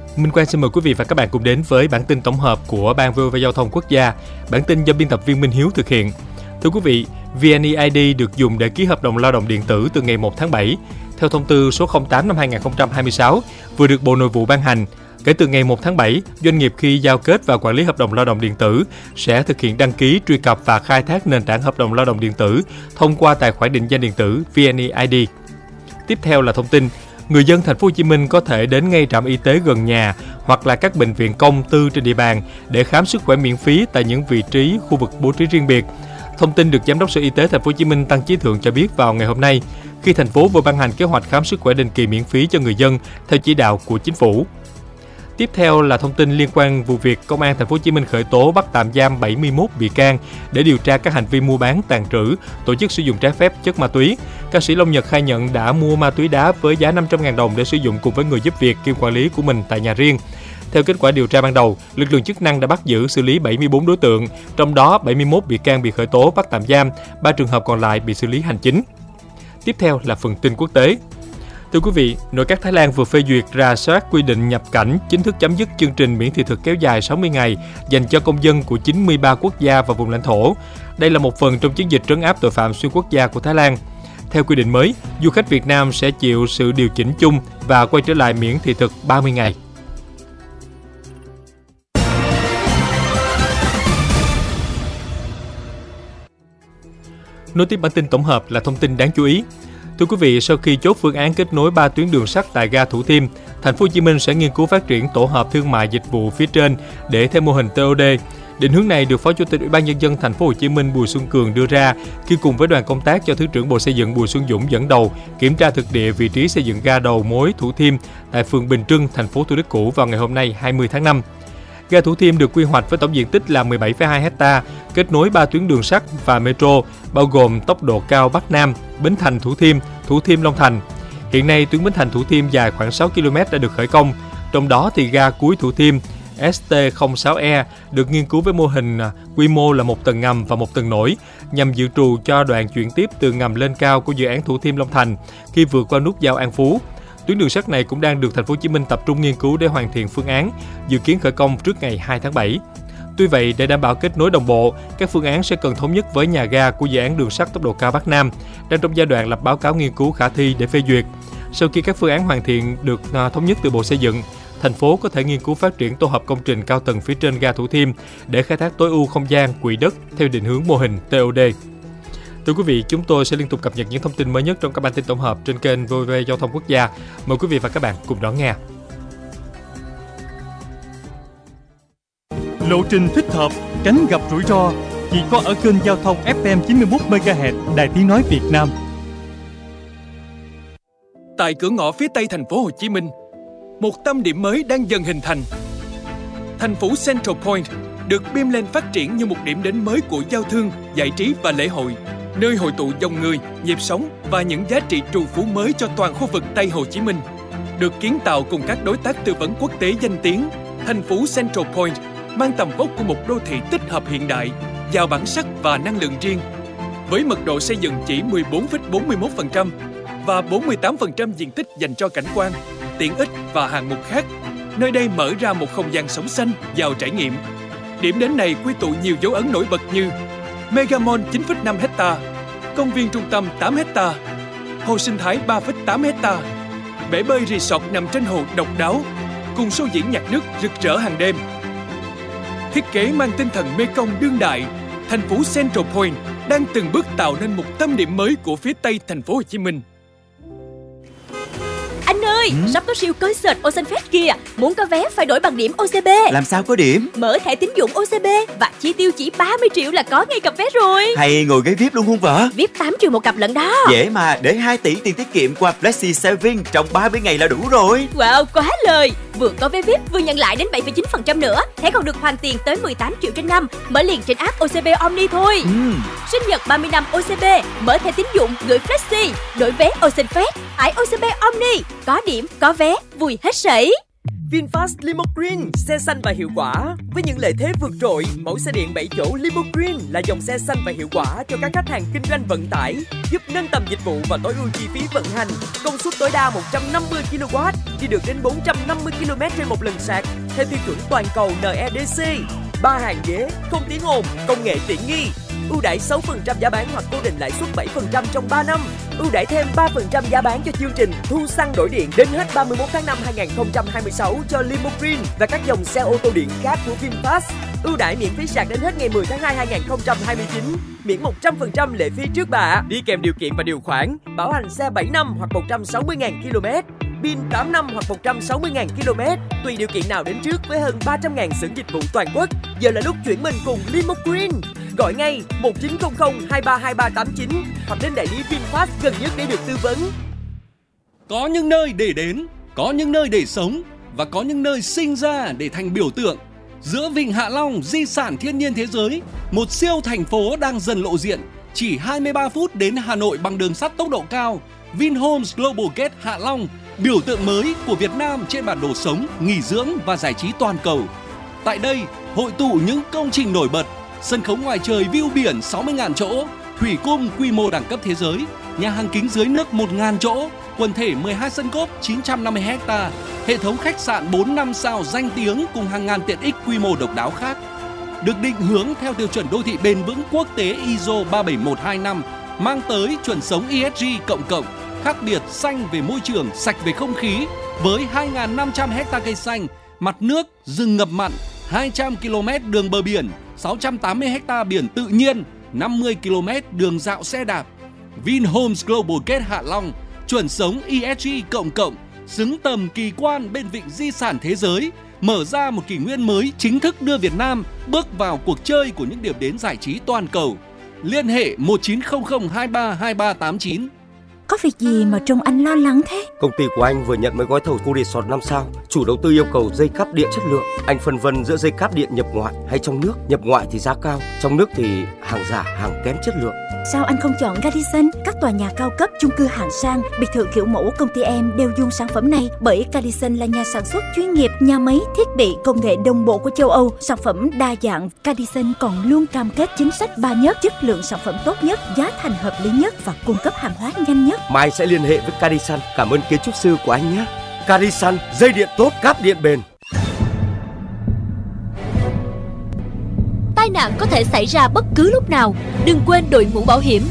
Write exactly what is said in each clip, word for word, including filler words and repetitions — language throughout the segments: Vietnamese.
Minh Quang xin mời quý vị và các bạn cùng đến với bản tin tổng hợp của Ban vê o vê Giao thông Quốc gia. Bản tin do biên tập viên Minh Hiếu thực hiện. Thưa quý vị, vê en e i đê được dùng để ký hợp đồng lao động điện tử từ ngày một tháng bảy. Theo thông tư số không tám năm hai nghìn không trăm hai mươi sáu vừa được Bộ Nội vụ ban hành, kể từ ngày một tháng bảy, doanh nghiệp khi giao kết và quản lý hợp đồng lao động điện tử sẽ thực hiện đăng ký, truy cập và khai thác nền tảng hợp đồng lao động điện tử thông qua tài khoản định danh điện tử vê en e i đê. Tiếp theo là thông tin, người dân thành phố Hồ Chí Minh có thể đến ngay trạm y tế gần nhà hoặc là các bệnh viện công tư trên địa bàn để khám sức khỏe miễn phí tại những vị trí khu vực bố trí riêng biệt. Thông tin được Giám đốc Sở Y tế thành phố Hồ Chí Minh Tăng Chí Thượng cho biết vào ngày hôm nay, khi thành phố vừa ban hành kế hoạch khám sức khỏe định kỳ miễn phí cho người dân theo chỉ đạo của chính phủ. Tiếp theo là thông tin liên quan vụ việc Công an thành phố Hồ Chí Minh khởi tố bắt tạm giam bảy mươi mốt bị can để điều tra các hành vi mua bán, tàng trữ, tổ chức sử dụng trái phép chất ma túy. Ca sĩ Long Nhật khai nhận đã mua ma túy đá với giá năm trăm nghìn đồng để sử dụng cùng với người giúp việc kiêm quản lý của mình tại nhà riêng. Theo kết quả điều tra ban đầu, lực lượng chức năng đã bắt giữ xử lý bảy mươi tư đối tượng, trong đó bảy mươi mốt bị can bị khởi tố bắt tạm giam, ba trường hợp còn lại bị xử lý hành chính. Tiếp theo là phần tin quốc tế. Thưa quý vị, nội các Thái Lan vừa phê duyệt rà soát quy định nhập cảnh chính thức chấm dứt chương trình miễn thị thực kéo dài sáu mươi ngày dành cho công dân của chín mươi ba quốc gia và vùng lãnh thổ. Đây là một phần trong chiến dịch trấn áp tội phạm xuyên quốc gia của Thái Lan. Theo quy định mới, du khách Việt Nam sẽ chịu sự điều chỉnh chung và quay trở lại miễn thị thực ba mươi ngày. Nối tiếp bản tin tổng hợp là thông tin đáng chú ý. Thưa quý vị, sau khi chốt phương án kết nối ba tuyến đường sắt tại ga Thủ Thiêm, thành phố Hồ Chí Minh sẽ nghiên cứu phát triển tổ hợp thương mại dịch vụ phía trên để theo mô hình tê ô đê. Định hướng này được Phó Chủ tịch Ủy ban Nhân dân thành phố Hồ Chí Minh Bùi Xuân Cường đưa ra khi cùng với đoàn công tác do Thứ trưởng Bộ Xây dựng Bùi Xuân Dũng dẫn đầu kiểm tra thực địa vị trí xây dựng ga đầu mối Thủ Thiêm tại phường Bình Trưng, thành phố Thủ Đức cũ vào ngày hôm nay hai mươi tháng năm. Ga Thủ Thiêm được quy hoạch với tổng diện tích là mười bảy phẩy hai héc ta, kết nối ba tuyến đường sắt và metro, bao gồm tốc độ cao Bắc Nam, Bến Thành Thủ Thiêm, Thủ Thiêm Long Thành. Hiện nay, tuyến Bến Thành Thủ Thiêm dài khoảng sáu ki lô mét đã được khởi công, trong đó thì ga cuối Thủ Thiêm ét tê không sáu e được nghiên cứu với mô hình quy mô là một tầng ngầm và một tầng nổi, nhằm dự trù cho đoạn chuyển tiếp từ ngầm lên cao của dự án Thủ Thiêm Long Thành khi vượt qua nút giao An Phú. Tuyến đường sắt này cũng đang được thành phố Hồ Chí Minh tập trung nghiên cứu để hoàn thiện phương án, dự kiến khởi công trước ngày hai tháng bảy. Tuy vậy, để đảm bảo kết nối đồng bộ, các phương án sẽ cần thống nhất với nhà ga của dự án đường sắt tốc độ cao Bắc Nam, đang trong giai đoạn lập báo cáo nghiên cứu khả thi để phê duyệt. Sau khi các phương án hoàn thiện được thống nhất từ Bộ Xây dựng, thành phố có thể nghiên cứu phát triển tổ hợp công trình cao tầng phía trên ga Thủ Thiêm để khai thác tối ưu không gian, quỹ đất theo định hướng mô hình tê ô đê. Thưa quý vị, chúng tôi sẽ liên tục cập nhật những thông tin mới nhất trong các bản tin tổng hợp trên kênh vê o vê Giao thông Quốc gia. Mời quý vị và các bạn cùng đón nghe. Lộ trình thích hợp, tránh gặp rủi ro chỉ có ở kênh Giao thông ép em chín mươi mốt mê ga héc Đài Tiếng nói Việt Nam. Tại cửa ngõ phía Tây thành phố Hồ Chí Minh, một tâm điểm mới đang dần hình thành. Thành phố Central Point được beam lên phát triển như một điểm đến mới của giao thương, giải trí và lễ hội, nơi hội tụ dòng người, nhịp sống và những giá trị trù phú mới cho toàn khu vực Tây Hồ Chí Minh. Được kiến tạo cùng các đối tác tư vấn quốc tế danh tiếng, thành phố Central Point mang tầm vóc của một đô thị tích hợp hiện đại, giàu bản sắc và năng lượng riêng. Với mật độ xây dựng chỉ mười bốn phẩy bốn mươi mốt phần trăm và bốn mươi tám phần trăm diện tích dành cho cảnh quan, tiện ích và hạng mục khác, nơi đây mở ra một không gian sống xanh, giàu trải nghiệm. Điểm đến này quy tụ nhiều dấu ấn nổi bật như Mega Mall chín phẩy năm héc ta, công viên trung tâm tám héc ta, hồ sinh thái ba phẩy tám héc ta, bể bơi resort nằm trên hồ độc đáo, cùng show diễn nhạc nước rực rỡ hàng đêm. Thiết kế mang tinh thần Mekong đương đại, thành phố Central Point đang từng bước tạo nên một tâm điểm mới của phía Tây thành phố Hồ Chí Minh. Anh ơi, ừ? sắp có siêu concert Ocean Fest kìa. Muốn có vé phải đổi bằng điểm ô xê bê. Làm sao có điểm? Mở thẻ tín dụng ô xê bê và chi tiêu chỉ ba mươi triệu là có ngay cặp vé rồi. Hay ngồi ghế vi ai pi luôn không vợ? vi ai pi tám triệu một cặp lận đó. Dễ mà, để hai tỷ tiền tiết kiệm qua Flexi Saving trong ba mươi ngày là đủ rồi. Wow, quá lời. Vừa có vé vi ai pi vừa nhận lại đến bảy phẩy chín phần trăm nữa. Thẻ còn được hoàn tiền tới mười tám triệu trên năm. Mở liền trên app ô xê bê Omni thôi. ừ. Sinh nhật ba mươi năm ô xê bê, mở thẻ tín dụng, gửi Flexi, đổi vé Ocean Fest, tải ô xê bê Omni. Có điểm, có vé, vui hết sảy. VinFast Limo Green, xe xanh và hiệu quả. Với những lợi thế vượt trội, mẫu xe điện bảy chỗ Limo Green là dòng xe xanh và hiệu quả cho các khách hàng kinh doanh vận tải, giúp nâng tầm dịch vụ và tối ưu chi phí vận hành. Công suất tối đa một trăm năm mươi ki lô oát, đi được đến bốn trăm năm mươi ki lô mét trên một lần sạc theo tiêu chuẩn toàn cầu en e đê xê. Ba hàng ghế, không tiếng ồn, công nghệ tiện nghi. Ưu đãi sáu phần trăm giá bán hoặc cố định lãi suất bảy phần trăm trong ba năm. Ưu đãi thêm ba phần trăm giá bán cho chương trình thu xăng đổi điện đến hết ba mươi mốt tháng năm hai nghìn không trăm hai mươi sáu cho Limo Green và các dòng xe ô tô điện khác của VinFast. Ưu đãi miễn phí sạc đến hết ngày mười tháng hai hai nghìn không trăm hai mươi chín, miễn một trăm phần trăm lệ phí trước bạ, đi kèm điều kiện và điều khoản bảo hành xe bảy năm hoặc một trăm sáu mươi nghìn ki lô mét, pin tám năm hoặc một trăm sáu mươi nghìn ki lô mét, tùy điều kiện nào đến trước với hơn ba trăm nghìn xưởng dịch vụ toàn quốc. Giờ là lúc chuyển mình cùng Limo Green. Gọi ngay một chín không không hai ba hai ba tám chín hoặc đến đại lý VinFast gần nhất để được tư vấn. Có những nơi để đến, có những nơi để sống và có những nơi sinh ra để thành biểu tượng. Giữa Vịnh Hạ Long, di sản thiên nhiên thế giới, một siêu thành phố đang dần lộ diện. Chỉ hai mươi ba phút đến Hà Nội bằng đường sắt tốc độ cao. Vinhomes Global Gate Hạ Long, biểu tượng mới của Việt Nam trên bản đồ sống, nghỉ dưỡng và giải trí toàn cầu. Tại đây, hội tụ những công trình nổi bật, sân khấu ngoài trời view biển sáu mươi nghìn chỗ, thủy cung quy mô đẳng cấp thế giới, nhà hàng kính dưới nước một nghìn chỗ, quần thể mười hai sân golf chín trăm năm mươi héc ta, hệ thống khách sạn bốn năm sao danh tiếng cùng hàng ngàn tiện ích quy mô độc đáo khác. Được định hướng theo tiêu chuẩn đô thị bền vững quốc tế i ét o ba bảy một hai năm, mang tới chuẩn sống e ét giê cộng cộng, khác biệt xanh về môi trường, sạch về không khí, với hai nghìn năm trăm héc ta cây xanh, mặt nước, rừng ngập mặn, hai trăm ki lô mét đường bờ biển, sáu trăm tám mươi héc ta biển tự nhiên, năm mươi ki lô mét đường dạo xe đạp. Vinhomes Global Gate Hạ Long, chuẩn sống e ét giê cộng cộng, xứng tầm kỳ quan bên vịnh di sản thế giới, mở ra một kỷ nguyên mới chính thức đưa Việt Nam bước vào cuộc chơi của những điểm đến giải trí toàn cầu. Liên hệ một chín không không hai ba hai ba tám chín. Có việc gì mà trông anh lo lắng thế? Công ty của anh vừa nhận mấy gói thầu khu resort năm sao. Chủ đầu tư yêu cầu dây cáp điện chất lượng. Anh phân vân giữa dây cáp điện nhập ngoại hay trong nước. Nhập ngoại thì giá cao, trong nước thì hàng giả, hàng kém chất lượng. Sao anh không chọn Radisson? Các tòa nhà cao cấp, chung cư hạng sang, biệt thự kiểu mẫu công ty em đều dùng sản phẩm này, bởi Radisson là nhà sản xuất chuyên nghiệp, nhà máy thiết bị công nghệ đồng bộ của châu Âu, sản phẩm đa dạng. Radisson còn luôn cam kết chính sách ba nhất, chất lượng sản phẩm tốt nhất, giá thành hợp lý nhất và cung cấp hàng hóa nhanh nhất. Mai anh sẽ liên hệ với Radisson. Cảm ơn kiến trúc sư của anh nhé. Radisson, dây điện tốt, cáp điện bền. Tai nạn có thể xảy ra bất cứ lúc nào, đừng quên đội mũ bảo hiểm.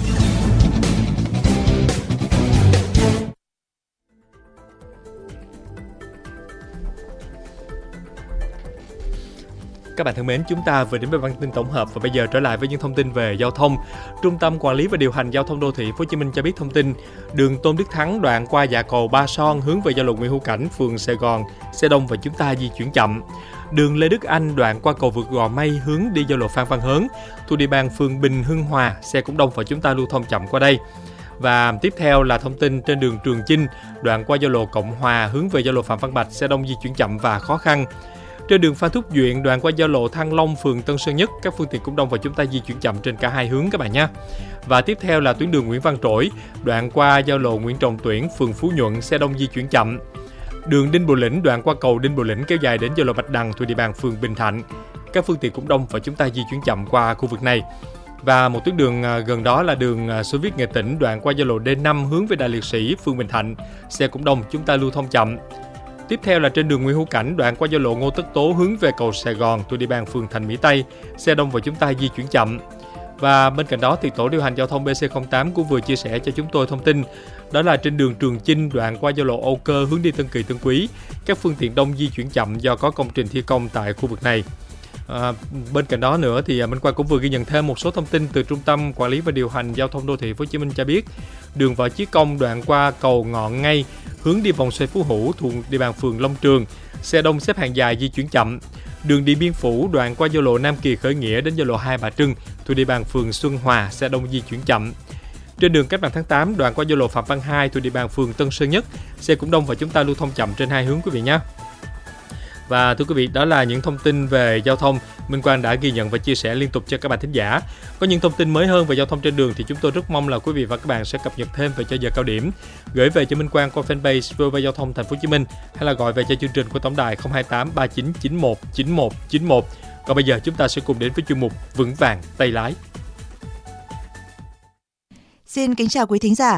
Các bạn thân mến, chúng ta vừa đến với bản tin tổng hợp và bây giờ trở lại với những thông tin về giao thông. Trung tâm Quản lý và Điều hành Giao thông Đô thị Thành phố Hồ Chí Minh cho biết thông tin đường Tôn Đức Thắng đoạn qua dạ cầu Ba Son hướng về giao lộ Nguyễn Hữu Cảnh, phường Sài Gòn, xe đông và chúng ta di chuyển chậm. Đường Lê Đức Anh đoạn qua cầu vượt Gò Mây hướng đi giao lộ Phan Văn Hớn, thuộc địa bàn phường Bình Hưng Hòa, xe cũng đông và chúng ta lưu thông chậm qua đây. Và tiếp theo là thông tin trên đường Trường Chinh đoạn qua giao lộ Cộng Hòa hướng về giao lộ Phạm Văn Bạch, xe đông di chuyển chậm và khó khăn. Trên đường Phan Thúc Duyện đoạn qua giao lộ Thăng Long, phường Tân Sơn Nhất, các phương tiện cũng đông và chúng ta di chuyển chậm trên cả hai hướng các bạn nhé. Và tiếp theo là tuyến đường Nguyễn Văn Trỗi đoạn qua giao lộ Nguyễn Trọng Tuyển, phường Phú Nhuận, xe đông di chuyển chậm. Đường Đinh Bộ Lĩnh đoạn qua cầu Đinh Bộ Lĩnh kéo dài đến giao lộ Bạch Đằng thuộc địa bàn phường Bình Thạnh, các phương tiện cũng đông và chúng ta di chuyển chậm qua khu vực này. Và một tuyến đường gần đó là đường Xô Viết Nghệ Tĩnh đoạn qua giao lộ D năm hướng về Đại Liệt Sĩ, phường Bình Thạnh, xe cũng đông, chúng ta lưu thông chậm. Tiếp theo là trên đường Nguyễn Hữu Cảnh đoạn qua giao lộ Ngô Tất Tố hướng về cầu Sài Gòn thuộc địa bàn phường Thành Mỹ Tây, xe đông và chúng ta di chuyển chậm. Và bên cạnh đó thì tổ điều hành giao thông B C không tám cũng vừa chia sẻ cho chúng tôi thông tin đó là trên đường Trường Chinh đoạn qua giao lộ Âu Cơ hướng đi Tân Kỳ Tân Quý, các phương tiện đông di chuyển chậm do có công trình thi công tại khu vực này. À, bên cạnh đó nữa thì Minh Quang cũng vừa ghi nhận thêm một số thông tin từ Trung tâm Quản lý và Điều hành Giao thông Đô thị Thành phố Hồ Chí Minh cho biết đường Võ Chí Công đoạn qua cầu Ngọn Ngay hướng đi vòng xoay Phú Hữu thuộc địa bàn phường Long Trường, xe đông xếp hàng dài di chuyển chậm. Đường Điện Biên Phủ đoạn qua giao lộ Nam Kỳ Khởi Nghĩa đến giao lộ Hai Bà Trưng thuộc địa bàn phường Xuân Hòa, xe đông di chuyển chậm. Trên đường Cách mạng tháng tám đoạn qua giao lộ Phạm Văn Hai thuộc địa bàn phường Tân Sơn Nhất, xe cũng đông và chúng ta lưu thông chậm trên hai hướng quý vị nhé. Và thưa quý vị, đó là những thông tin về giao thông Minh Quang đã ghi nhận và chia sẻ liên tục cho các bạn thính giả. Có những thông tin mới hơn về giao thông trên đường thì chúng tôi rất mong là quý vị và các bạn sẽ cập nhật thêm về cho giờ cao điểm, gửi về cho Minh Quang qua fanpage vê o vê Giao thông Thành phố Hồ Chí Minh hay là gọi về cho chương trình của tổng đài không hai tám ba chín chín một chín một chín một. Còn bây giờ chúng ta sẽ cùng đến với chuyên mục Vững vàng tay lái. Xin kính chào quý thính giả.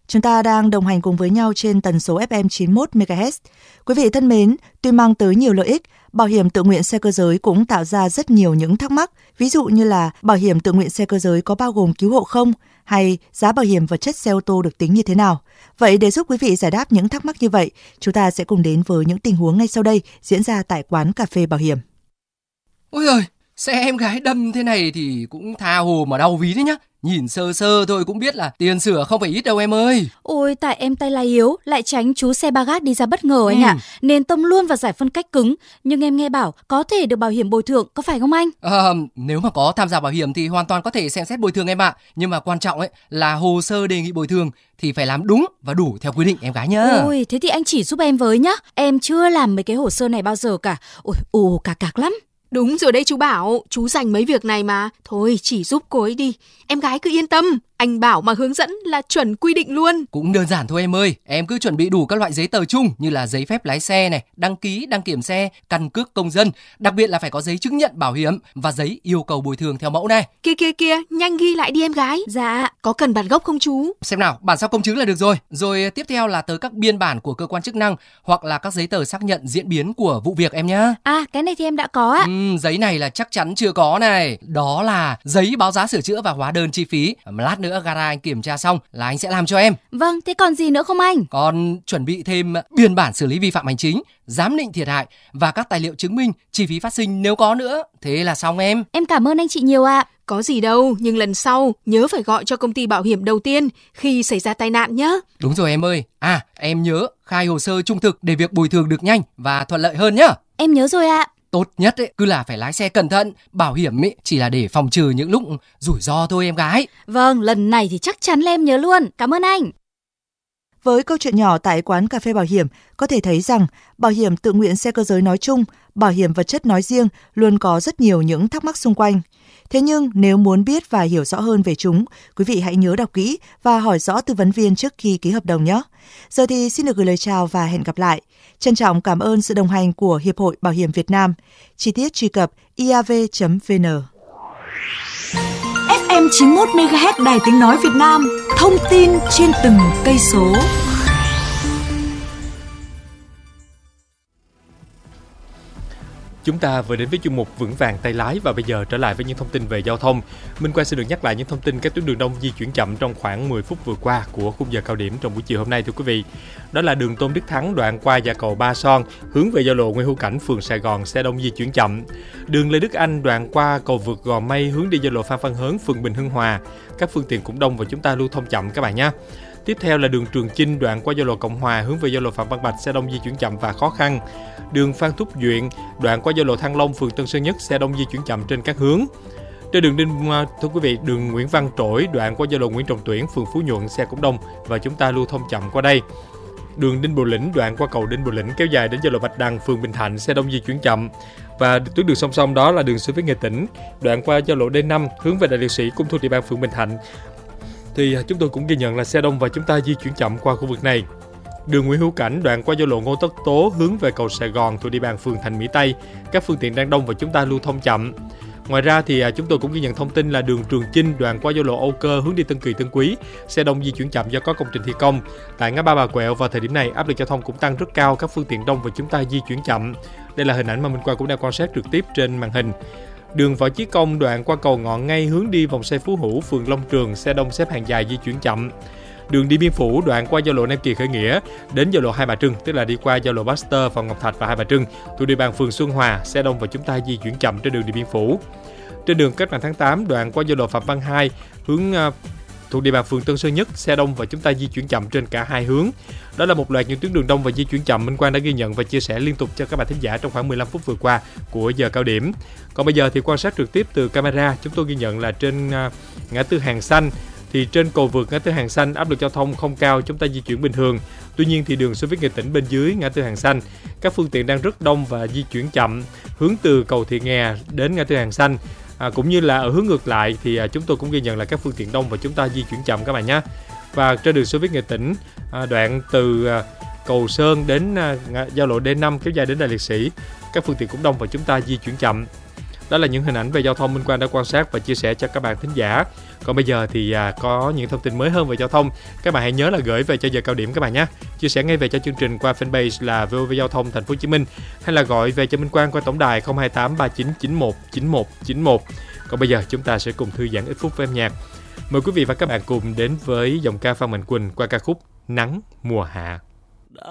Chúng ta đang đồng hành cùng với nhau trên tần số ép em chín mươi mốt mê ga héc. Quý vị thân mến, tuy mang tới nhiều lợi ích, bảo hiểm tự nguyện xe cơ giới cũng tạo ra rất nhiều những thắc mắc. Ví dụ như là bảo hiểm tự nguyện xe cơ giới có bao gồm cứu hộ không? Hay giá bảo hiểm vật chất xe ô tô được tính như thế nào? Vậy để giúp quý vị giải đáp những thắc mắc như vậy, chúng ta sẽ cùng đến với những tình huống ngay sau đây diễn ra tại quán cà phê bảo hiểm. Ôi giời, xe em gái đâm thế này thì cũng tha hồ mà đau ví đấy nhá. Nhìn sơ sơ thôi cũng biết là tiền sửa không phải ít đâu em ơi. Ôi, tại em tay lái yếu, lại tránh chú xe ba gác đi ra bất ngờ anh ạ. Ừ. À. Nên tông luôn vào giải phân cách cứng. Nhưng em nghe bảo có thể được bảo hiểm bồi thường, có phải không anh? À, nếu mà có tham gia bảo hiểm thì hoàn toàn có thể xem xét bồi thường em ạ. À. Nhưng mà quan trọng ấy là hồ sơ đề nghị bồi thường thì phải làm đúng và đủ theo quy định em gái nhá. Ôi, thế thì anh chỉ giúp em với nhá. Em chưa làm mấy cái hồ sơ này bao giờ cả. Ôi, ồ, cà cạc lắm. Đúng rồi đấy chú Bảo, chú dành mấy việc này mà. Thôi chỉ giúp cô ấy đi. Em gái cứ yên tâm, anh Bảo mà hướng dẫn là chuẩn quy định luôn. Cũng đơn giản thôi em ơi. Em cứ chuẩn bị đủ các loại giấy tờ chung như là giấy phép lái xe này, đăng ký, đăng kiểm xe, căn cước công dân. Đặc biệt là phải có giấy chứng nhận bảo hiểm và giấy yêu cầu bồi thường theo mẫu này. Kia kia kia, nhanh ghi lại đi em gái. Dạ. Có cần bản gốc không chú? Xem nào, bản sao công chứng là được rồi. Rồi tiếp theo là tới các biên bản của cơ quan chức năng hoặc là các giấy tờ xác nhận diễn biến của vụ việc em nhá. À, cái này thì em đã có ạ. Ừ, giấy này là chắc chắn chưa có này. Đó là giấy báo giá sửa chữa và hóa đơn chi phí. Lát nữa gara anh kiểm tra xong là anh sẽ làm cho em. Vâng, thế còn gì nữa không anh? Còn chuẩn bị thêm biên bản xử lý vi phạm hành chính, giám định thiệt hại và các tài liệu chứng minh chi phí phát sinh nếu có nữa. Thế là xong em. Em cảm ơn anh chị nhiều ạ. Có gì đâu, nhưng lần sau nhớ phải gọi cho công ty bảo hiểm đầu tiên khi xảy ra tai nạn nhé. Đúng rồi em ơi. À, em nhớ khai hồ sơ trung thực để việc bồi thường được nhanh và thuận lợi hơn nhá. Em nhớ rồi ạ. Tốt nhất ấy, cứ là phải lái xe cẩn thận. Bảo hiểm ấy chỉ là để phòng trừ những lúc rủi ro thôi em gái. Vâng, lần này thì chắc chắn là em nhớ luôn. Cảm ơn anh. Với câu chuyện nhỏ tại quán cà phê bảo hiểm, có thể thấy rằng bảo hiểm tự nguyện xe cơ giới nói chung, bảo hiểm vật chất nói riêng luôn có rất nhiều những thắc mắc xung quanh. Thế nhưng nếu muốn biết và hiểu rõ hơn về chúng, quý vị hãy nhớ đọc kỹ và hỏi rõ tư vấn viên trước khi ký hợp đồng nhé. Giờ thì xin được gửi lời chào và hẹn gặp lại. Trân trọng cảm ơn sự đồng hành của Hiệp hội Bảo hiểm Việt Nam. Chi tiết truy cập i a v chấm v n. ép em chín mươi mốt mê ga héc Đài Tiếng Nói Việt Nam. Thông tin trên từng cây số. Chúng ta vừa đến với chuyên mục Vững vàng tay lái và bây giờ trở lại với những thông tin về giao thông. Minh Quang xin được nhắc lại những thông tin các tuyến đường đông di chuyển chậm trong khoảng mười phút vừa qua của khung giờ cao điểm trong buổi chiều hôm nay thưa quý vị. Đó là đường Tôn Đức Thắng đoạn qua Gia Cầu Ba Son hướng về giao lộ Nguyễn Hữu Cảnh, phường Sài Gòn, xe đông di chuyển chậm. Đường Lê Đức Anh đoạn qua cầu vượt Gò Mây hướng đi giao lộ Phan Văn Hớn, phường Bình Hưng Hòa. Các phương tiện cũng đông và chúng ta lưu thông chậm các bạn nhé. Tiếp theo là đường Trường Chinh đoạn qua giao lộ Cộng Hòa hướng về giao lộ Phạm Văn Bạch, xe đông di chuyển chậm và khó khăn. Đường Phan Thúc Duyện đoạn qua giao lộ Thăng Long, phường Tân Sơn Nhất, xe đông di chuyển chậm trên các hướng. Trên đường Đinh thưa quý vị, đường Nguyễn Văn Trỗi đoạn qua giao lộ Nguyễn Trọng Tuyển, phường Phú Nhuận, xe cũng đông và chúng ta lưu thông chậm qua đây. Đường Đinh Bộ Lĩnh đoạn qua cầu Đinh Bộ Lĩnh kéo dài đến giao lộ Bạch Đằng, phường Bình Thạnh, xe đông di chuyển chậm. Và tuyến đường song song đó là đường Xuyên Việt Nghệ Tĩnh đoạn qua giao lộ D năm hướng về Đại Liệt Sĩ cũng thuộc địa bàn phường Bình Thạnh. Thì chúng tôi cũng ghi nhận là xe đông và chúng ta di chuyển chậm qua khu vực này. Đường Nguyễn Hữu Cảnh đoạn qua giao lộ Ngô Tất Tố hướng về cầu Sài Gòn thuộc địa bàn phường Thành Mỹ Tây, các phương tiện đang đông và chúng ta lưu thông chậm. Ngoài ra thì chúng tôi cũng ghi nhận thông tin là đường Trường Chinh đoạn qua giao lộ Âu Cơ hướng đi Tân Kỳ Tân Quý, xe đông di chuyển chậm do có công trình thi công. Tại ngã ba Bà Quẹo vào thời điểm này áp lực giao thông cũng tăng rất cao, các phương tiện đông và chúng ta di chuyển chậm. Đây là hình ảnh mà Minh Quang cũng đang quan sát trực tiếp trên màn hình. Đường Võ Chí Công đoạn qua cầu Ngọn Ngay hướng đi vòng xoay Phú Hữu, phường Long Trường, xe đông xếp hàng dài di chuyển chậm. Đường Điện Biên Phủ đoạn qua giao lộ Nam Kỳ Khởi Nghĩa đến giao lộ Hai Bà Trưng, tức là đi qua giao lộ Baxter, Phạm Ngọc Thạch và Hai Bà Trưng, thuộc địa bàn phường Xuân Hòa, xe đông và chúng ta di chuyển chậm trên đường Điện Biên Phủ. Trên đường Cách mạng tháng tám đoạn qua giao lộ Phạm Văn Hai hướng uh, thuộc địa bàn phường Tân Sơn Nhất, xe đông và chúng ta di chuyển chậm trên cả hai hướng. Đó là một loạt những tuyến đường đông và di chuyển chậm Minh Quang đã ghi nhận và chia sẻ liên tục cho các bạn thính giả trong khoảng mười lăm phút vừa qua của giờ cao điểm. Còn bây giờ thì quan sát trực tiếp từ camera, chúng tôi ghi nhận là trên uh, ngã tư Hàng Xanh thì trên cầu vượt ngã tư Hàng Xanh áp lực giao thông không cao, chúng ta di chuyển bình thường. Tuy nhiên thì đường Xuyên Việt Nghệ Tĩnh bên dưới ngã tư Hàng Xanh, các phương tiện đang rất đông và di chuyển chậm hướng từ cầu Thị Nghè đến ngã tư Hàng Xanh. À, cũng như là ở hướng ngược lại thì à, chúng tôi cũng ghi nhận là các phương tiện đông và chúng ta di chuyển chậm các bạn nhé. Và trên đường Xuyên Việt Nghệ Tĩnh à, đoạn từ à, cầu Sơn đến à, giao lộ D năm kéo dài đến Đại Liệt Sĩ, các phương tiện cũng đông và chúng ta di chuyển chậm. Đó là những hình ảnh về giao thông Minh Quang đã quan sát và chia sẻ cho các bạn thính giả. Còn bây giờ thì à, có những thông tin mới hơn về giao thông. Các bạn hãy nhớ là gửi về cho giờ cao điểm các bạn nhé. Chia sẻ ngay về cho chương trình qua fanpage là vê o vê Giao thông Thành phố Hồ Chí Minh, hay là gọi về cho Minh Quang qua tổng đài không hai tám ba chín chín một chín một chín một. Còn bây giờ chúng ta sẽ cùng thư giãn ít phút với âm nhạc. Mời quý vị và các bạn cùng đến với giọng ca Phan Mạnh Quỳnh qua ca khúc Nắng Mùa Hạ.